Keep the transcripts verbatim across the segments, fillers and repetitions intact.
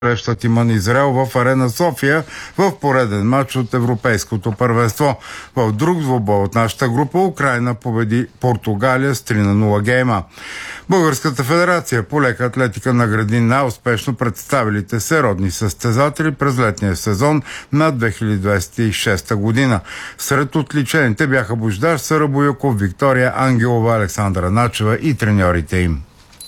среща Тиман Израел в Арена София в пореден матч от Европейското първенство. В друг двубой от нашата група Украйна победи Португалия с три на нула гейма. Българската федерация по лека атлетика награди най-успешно представилите се родни състезатели през летния сезон на две хиляди двадесет и шеста година. Сред отличените бяха Божидар Сарабоюков, Виктория Ангелова, Александра Начева и треньорите им.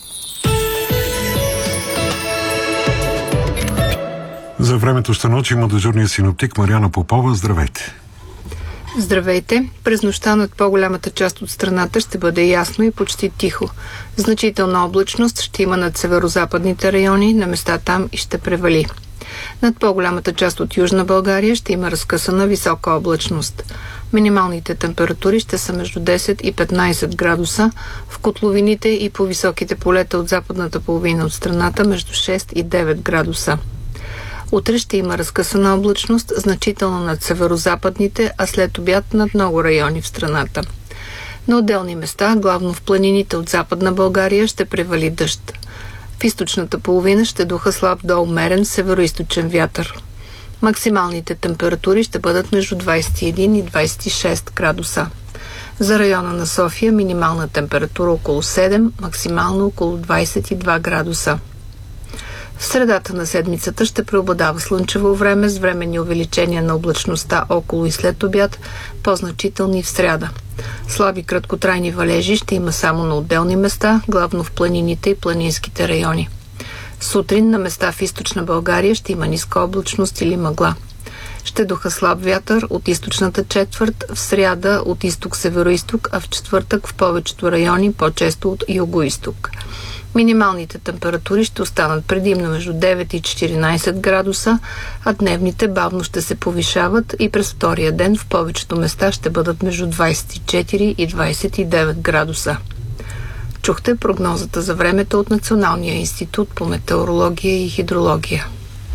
За времето ще научим от дежурния синоптик Мариана Попова. Здравейте! Здравейте! През нощта над по-голямата част от страната ще бъде ясно и почти тихо. Значителна облачност ще има над северо-западните райони, на места там и ще превали. Над по-голямата част от Южна България ще има разкъсана висока облачност. Минималните температури ще са между десет и петнадесет градуса, в котловините и по високите полета от западната половина от страната между шест и девет градуса. Утре ще има разкъсана облачност, значително над северо-западните, а след обяд над много райони в страната. На отделни места, главно в планините от Западна България, ще превали дъжд. В източната половина ще духа слаб до умерен североизточен вятър. Максималните температури ще бъдат между двадесет и един и двадесет и шест градуса. За района на София минимална температура около седем, максимално около двадесет и два градуса. В средата на седмицата ще преобладава слънчево време с временни увеличения на облачността около и след обяд, по-значителни в сряда. Слаби краткотрайни валежи ще има само на отделни места, главно в планините и планинските райони. Сутрин на места в източна България ще има ниска облачност или мъгла. Ще духа слаб вятър от източната четвърт, в сряда от изток-североизток, а в четвъртък в повечето райони по-често от юго-изток. Минималните температури ще останат предимно между девет и четиринадесет градуса, а дневните бавно ще се повишават и през втория ден в повечето места ще бъдат между двадесет и четири и двадесет и девет градуса. Чухте прогнозата за времето от Националния институт по метеорология и хидрология.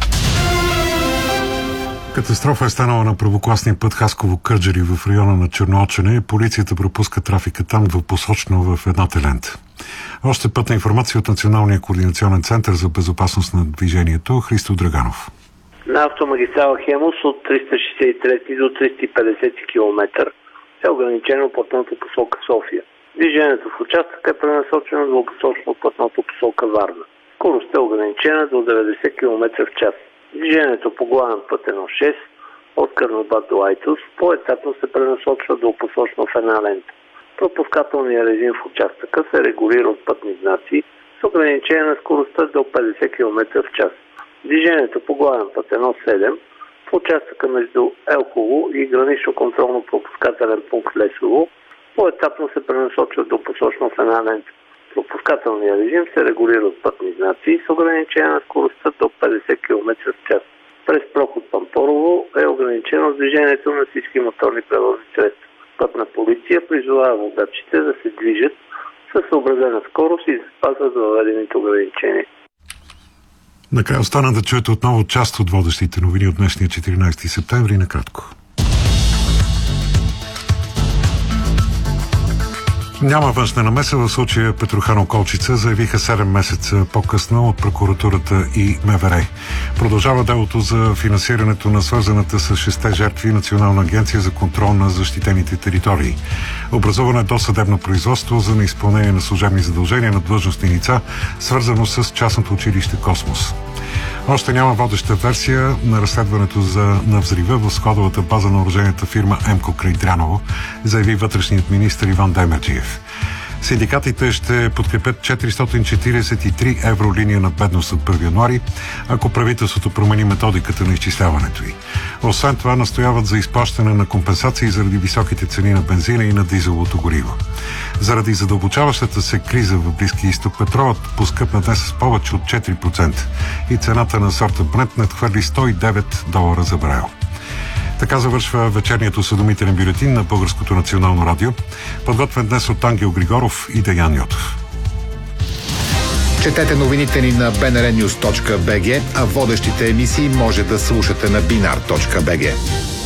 Катастрофа е станала на първокласния път Хасково-Кърджали в района на Черноочене. Полицията пропуска трафика там двупосочно в едната лента. Още пътна информация от Националния координационен център за безопасност на движението. Христо Драганов. На автомагистрала Хемус от триста шестдесет и трети до триста и петдесети километър е ограничено пътната посока София. Движението в участъка е пренасочено двупосочно пътната посока Варна. Скоростта е ограничена до деветдесет километра в час. Движението по главен път едно шест от Карнобат до Айтос по-етапно се пренасочва двупосочно в една лента. Пропускателният режим в участъка се регулира от пътни знаци с ограничение на скоростта до петдесет километра в час. Движението по главен път едно седем в участъка между Елхово и гранично-контролно-пропускателен пункт Лесово по-етапно се пренасочва двупосочно в една лента. Пропускателният режим се регулира от пътни знаци с ограничение на скоростта до петдесет километра в час. През проход Пампорово е ограничено движението на всички моторни превозни средства. Пътна полиция призовава водачите да се движат със съобразена скорост и да спазват въведените ограничения. Накрая остана да чуете отново част от водещите новини от днешния четиринадесети септември. Накратко. Няма външна намеса в случая Петрохано-Колчица, заявиха седем месеца по-късно от прокуратурата и МВР. Продължава делото за финансирането на свързаната с шесте жертви Национална агенция за контрол на защитените територии. Образувано е досъдебно производство за неизпълнение на служебни задължения на длъжностни лица, свързано с частното училище Космос. Още няма водеща версия на разследването за на взрива в складовата база на оръжейната фирма Емко край Дряново, заяви вътрешният министър Иван Демерджиев. Синдикатите ще подкрепят четиристотин четиридесет и три евро линия на бедност от първи януари, ако правителството промени методиката на изчисляването й. Освен това, настояват за изплащане на компенсации заради високите цени на бензина и на дизеловото гориво. Заради задълбочаващата се криза в Близкия изток, петролът поскъпна днес с повече от четири процента и цената на сорта Брент надхвърли сто и девет долара за барел. Така завършва вечерният осведомителен бюлетин на Българското национално радио, подготвен днес от Ангел Григоров и Деян Йотов. Четете новините ни на би ен ар нюз точка би джи, а водещите емисии може да слушате на бинар точка би джи.